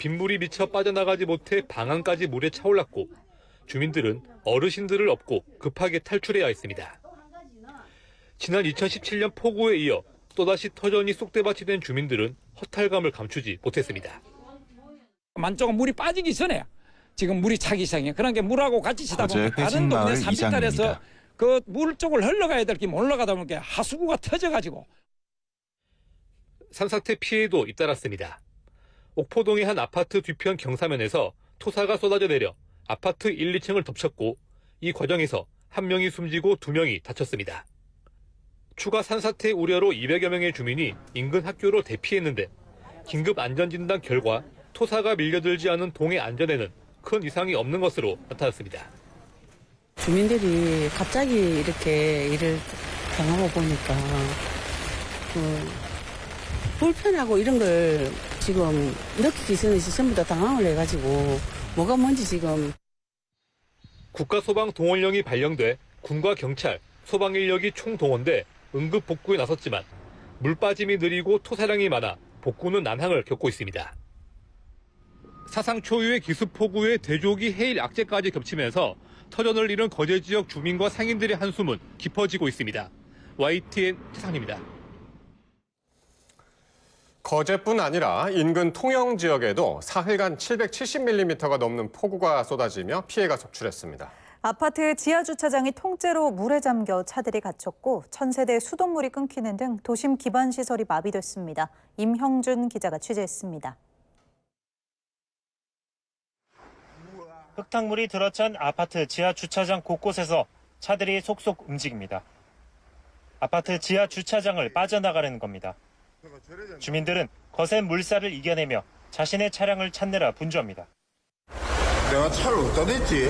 빗물이 미쳐 빠져나가지 못해 방 안까지 물에 차올랐고 주민들은 어르신들을 업고 급하게 탈출해야 했습니다. 지난 2017년 폭우에 이어 또다시 터전이 쏙대밭이 된 주민들은 허탈감을 감추지 못했습니다. 만조가 물이 빠지기 전에 지금 물이 차기 시작해요. 그런 게 물하고 같이 치다 보면 다른 동네 300달에서 그 물 쪽을 흘러가야 될 게 못 올라가다 보니까 하수구가 터져가지고. 산사태 피해도 잇따랐습니다. 옥포동의 한 아파트 뒤편 경사면에서 토사가 쏟아져 내려 아파트 1, 2층을 덮쳤고 이 과정에서 한 명이 숨지고 2명이 다쳤습니다. 추가 산사태 우려로 200여 명의 주민이 인근 학교로 대피했는데 긴급 안전진단 결과 토사가 밀려들지 않은 동의 안전에는 큰 이상이 없는 것으로 나타났습니다. 주민들이 갑자기 이렇게 일을 당하고 보니까 불편하고 이런 걸 지금 느끼기 전에 전부 다 당황을 해가지고 뭐가 뭔지 지금. 국가소방동원령이 발령돼 군과 경찰, 소방인력이 총동원돼 응급 복구에 나섰지만 물빠짐이 느리고 토사량이 많아 복구는 난항을 겪고 있습니다. 사상 초유의 기습폭우에 대조기 해일 악재까지 겹치면서 터전을 잃은 거제 지역 주민과 상인들의 한숨은 깊어지고 있습니다. YTN 최상입니다. 거제뿐 아니라 인근 통영 지역에도 사흘간 770mm가 넘는 폭우가 쏟아지며 피해가 속출했습니다. 아파트 지하 주차장이 통째로 물에 잠겨 차들이 갇혔고 1000세대 수돗물이 끊기는 등 도심 기반 시설이 마비됐습니다. 임형준 기자가 취재했습니다. 흙탕물이 들어찬 아파트 지하 주차장 곳곳에서 차들이 속속 움직입니다. 아파트 지하 주차장을 빠져나가려는 겁니다. 주민들은 거센 물살을 이겨내며 자신의 차량을 찾느라 분주합니다. 내가 차를 어디다 댔지?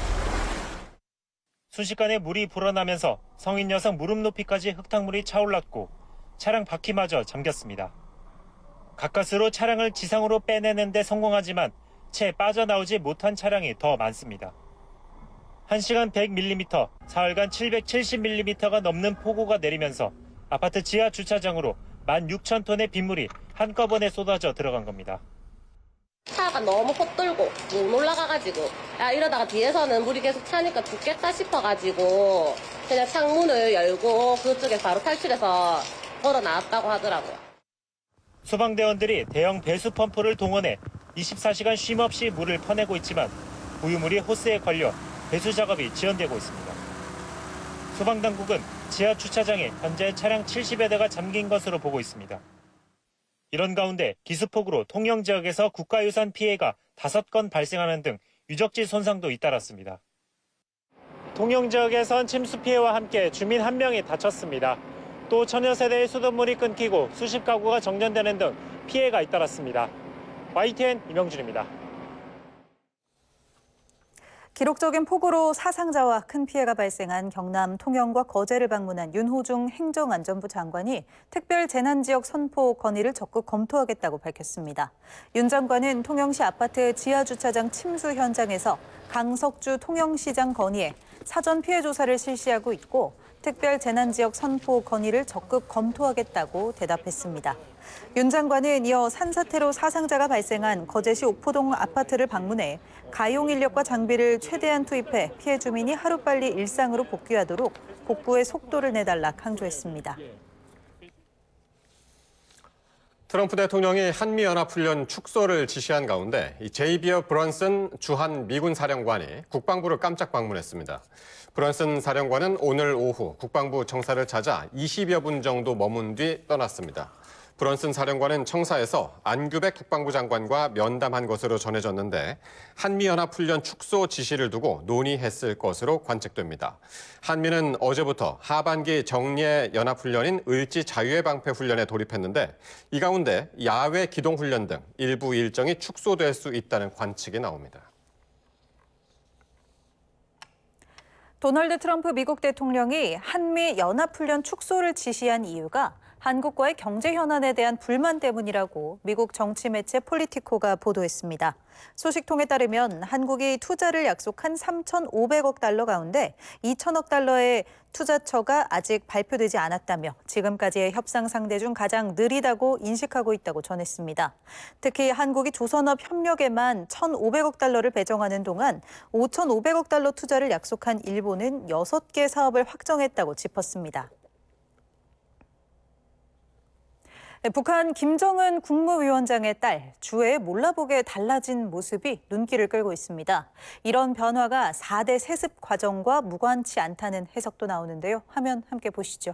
순식간에 물이 불어나면서 성인 여성 무릎 높이까지 흙탕물이 차올랐고 차량 바퀴마저 잠겼습니다. 가까스로 차량을 지상으로 빼내는 데 성공하지만 채 빠져나오지 못한 차량이 더 많습니다. 1시간 100mm, 사흘간 770mm가 넘는 폭우가 내리면서 아파트 지하 주차장으로 16,000톤의 빗물이 한꺼번에 쏟아져 들어간 겁니다. 차가 너무 헛돌고 못 올라가가지고 이러다가 뒤에서는 물이 계속 차니까 죽겠다 싶어가지고 그냥 창문을 열고 그쪽에 바로 탈출해서 걸어 나왔다고 하더라고요. 소방대원들이 대형 배수 펌프를 동원해 24시간 쉼없이 물을 퍼내고 있지만 부유물이 호스에 걸려 배수 작업이 지연되고 있습니다. 소방당국은 지하 주차장에 현재 차량 70여 대가 잠긴 것으로 보고 있습니다. 이런 가운데 기습폭우로 통영 지역에서 국가유산 피해가 5건 발생하는 등 유적지 손상도 잇따랐습니다. 통영 지역에선 침수 피해와 함께 주민 1명이 다쳤습니다. 또 천여 세대의 수돗물이 끊기고 수십 가구가 정전되는 등 피해가 잇따랐습니다. YTN 임영준입니다. 기록적인 폭우로 사상자와 큰 피해가 발생한 경남 통영과 거제를 방문한 윤호중 행정안전부 장관이 특별 재난지역 선포 건의를 적극 검토하겠다고 밝혔습니다. 윤 장관은 통영시 아파트 지하주차장 침수 현장에서 강석주 통영시장 건의에 사전 피해 조사를 실시하고 있고 특별 재난지역 선포 건의를 적극 검토하겠다고 대답했습니다. 윤 장관은 이어 산사태로 사상자가 발생한 거제시 옥포동 아파트를 방문해 가용 인력과 장비를 최대한 투입해 피해 주민이 하루빨리 일상으로 복귀하도록 복구의 속도를 내달라 강조했습니다. 트럼프 대통령이 한미연합훈련 축소를 지시한 가운데 제이비어 브런슨 주한 미군 사령관이 국방부를 깜짝 방문했습니다. 브런슨 사령관은 오늘 오후 국방부 청사를 찾아 20여 분 정도 머문 뒤 떠났습니다. 브런슨 사령관은 청사에서 안규백 국방부 장관과 면담한 것으로 전해졌는데 한미연합훈련 축소 지시를 두고 논의했을 것으로 관측됩니다. 한미는 어제부터 하반기 정례 연합훈련인 을지 자유해방패훈련에 돌입했는데 이 가운데 야외 기동훈련 등 일부 일정이 축소될 수 있다는 관측이 나옵니다. 도널드 트럼프 미국 대통령이 한미 연합훈련 축소를 지시한 이유가 한국과의 경제 현안에 대한 불만 때문이라고 미국 정치 매체 폴리티코가 보도했습니다. 소식통에 따르면 한국이 투자를 약속한 3,500억 달러 가운데 2천억 달러의 투자처가 아직 발표되지 않았다며 지금까지의 협상 상대 중 가장 느리다고 인식하고 있다고 전했습니다. 특히 한국이 조선업 협력에만 1,500억 달러를 배정하는 동안 5,500억 달러 투자를 약속한 일본은 6개 사업을 확정했다고 짚었습니다. 북한 김정은 국무위원장의 딸 주의 몰라보게 달라진 모습이 눈길을 끌고 있습니다. 이런 변화가 4대 세습 과정과 무관치 않다는 해석도 나오는데요. 화면 함께 보시죠.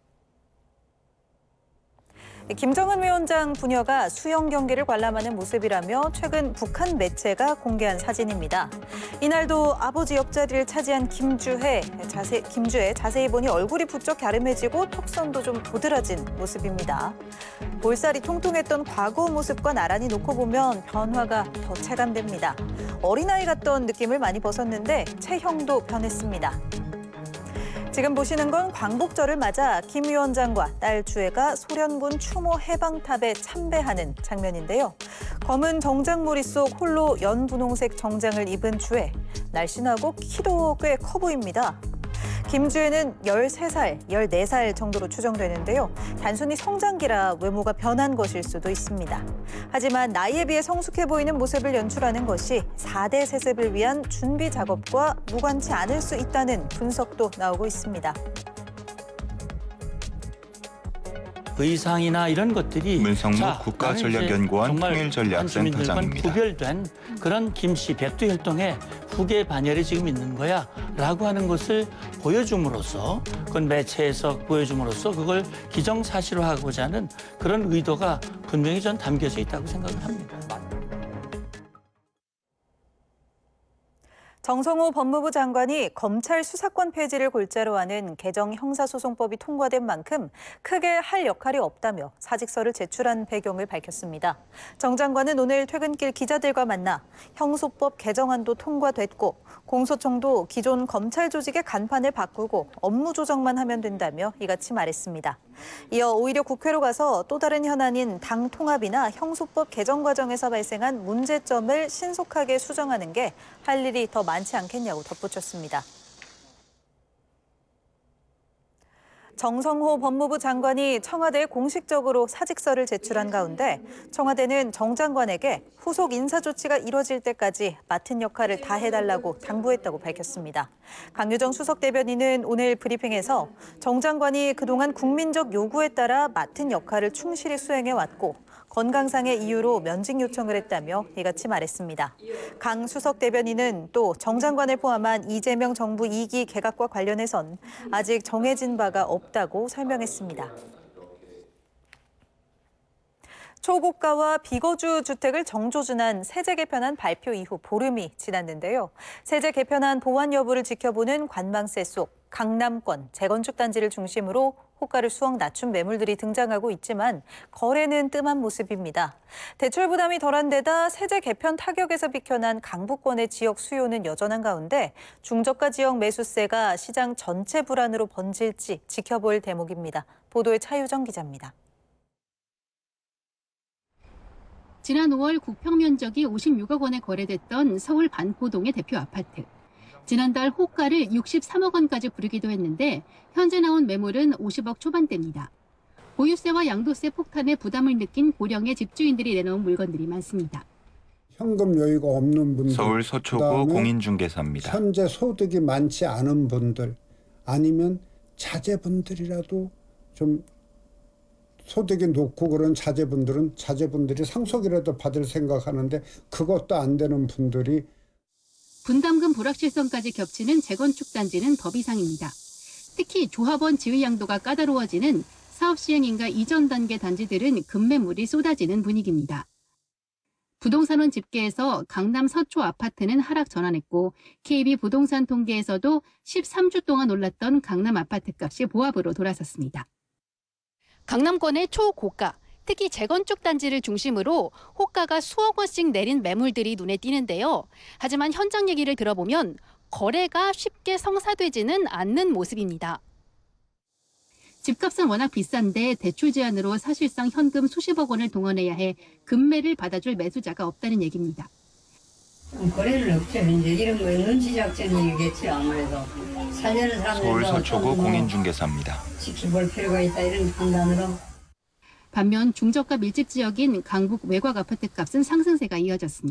김정은 위원장 부녀가 수영 경기를 관람하는 모습이라며 최근 북한 매체가 공개한 사진입니다. 이날도 아버지 옆자리를 차지한 김주혜 자세히 보니 얼굴이 부쩍 갸름해지고 턱선도 좀 도드라진 모습입니다. 볼살이 통통했던 과거 모습과 나란히 놓고 보면 변화가 더 체감됩니다. 어린아이 같던 느낌을 많이 벗었는데 체형도 변했습니다. 지금 보시는 건 광복절을 맞아 김 위원장과 딸 주혜가 소련군 추모 해방탑에 참배하는 장면인데요. 검은 정장머리 속 홀로 연분홍색 정장을 입은 주혜. 날씬하고 키도 꽤 커 보입니다. 김주혜는 13살, 14살 정도로 추정되는데요. 단순히 성장기라 외모가 변한 것일 수도 있습니다. 하지만 나이에 비해 성숙해 보이는 모습을 연출하는 것이 4대 세습을 위한 준비 작업과 무관치 않을 수 있다는 분석도 나오고 있습니다. 의상이나 이런 것들이 문성무 국가전략연구원 통일전략센터장입니다. 구별된 그런 김씨 백두 혈통의 후계 반열이 지금 있는 거야 라고 하는 것을 보여줌으로써 그건 매체에서 보여줌으로써 그걸 기정사실화하고자 하는 그런 의도가 분명히 전 담겨져 있다고 생각을 합니다. 정성호 법무부 장관이 검찰 수사권 폐지를 골자로 하는 개정 형사소송법이 통과된 만큼 크게 할 역할이 없다며 사직서를 제출한 배경을 밝혔습니다. 정 장관은 오늘 퇴근길 기자들과 만나 형소법 개정안도 통과됐고 공소청도 기존 검찰 조직의 간판을 바꾸고 업무 조정만 하면 된다며 이같이 말했습니다. 이어 오히려 국회로 가서 또 다른 현안인 당 통합이나 형소법 개정 과정에서 발생한 문제점을 신속하게 수정하는 게 할 일이 더 많지 않겠냐고 덧붙였습니다. 정성호 법무부 장관이 청와대에 공식적으로 사직서를 제출한 가운데 청와대는 정 장관에게 후속 인사 조치가 이뤄질 때까지 맡은 역할을 다해달라고 당부했다고 밝혔습니다. 강유정 수석 대변인은 오늘 브리핑에서 정 장관이 그동안 국민적 요구에 따라 맡은 역할을 충실히 수행해왔고 건강상의 이유로 면직 요청을 했다며 이같이 말했습니다. 강 수석 대변인은 또 정 장관을 포함한 이재명 정부 2기 개각과 관련해선 아직 정해진 바가 없다고 설명했습니다. 초고가와 비거주 주택을 정조준한 세제 개편안 발표 이후 보름이 지났는데요. 세제 개편안 보완 여부를 지켜보는 관망세 속 강남권 재건축 단지를 중심으로 호가를 수억 낮춘 매물들이 등장하고 있지만 거래는 뜸한 모습입니다. 대출 부담이 덜한 데다 세제 개편 타격에서 비켜난 강북권의 지역 수요는 여전한 가운데 중저가 지역 매수세가 시장 전체 불안으로 번질지 지켜볼 대목입니다. 보도에 차유정 기자입니다. 지난 5월 국평 면적이 56억 원에 거래됐던 서울 반포동의 대표 아파트. 지난달 호가를 63억 원까지 부르기도 했는데 현재 나온 매물은 50억 초반대입니다. 보유세와 양도세 폭탄에 부담을 느낀 고령의 집주인들이 내놓은 물건들이 많습니다. 현금 여유가 없는 분들, 서울 서초구 공인중개사입니다. 현재 소득이 많지 않은 분들 아니면 자제분들이라도 좀 소득이 높고 그런 자제분들이 상속이라도 받을 생각하는데 그것도 안 되는 분들이 분담금 불확실성까지 겹치는 재건축 단지는 더 비상입니다. 특히 조합원 지위 양도가 까다로워지는 사업 시행인가 이전 단계 단지들은 급매물이 쏟아지는 분위기입니다. 부동산원 집계에서 강남 서초 아파트는 하락 전환했고 KB 부동산 통계에서도 13주 동안 올랐던 강남 아파트 값이 보합으로 돌아섰습니다. 강남권의 초고가, 특히 재건축 단지를 중심으로 호가가 수억 원씩 내린 매물들이 눈에 띄는데요. 하지만 현장 얘기를 들어보면 거래가 쉽게 성사되지는 않는 모습입니다. 집값은 워낙 비싼데 대출 제한으로 사실상 현금 수십억 원을 동원해야 해 금매를 받아줄 매수자가 없다는 얘기입니다. 거래는 없죠. 이제 이런 거 눈치 작전이겠지 아무래도. 살려는 사람들 서울 서초구 공인중개사입니다. 지켜볼 필요가 있다 이런 판단으로. 반면 중저가 밀집 지역인 강북 외곽 아파트 값은 상승세가 이어졌습니다.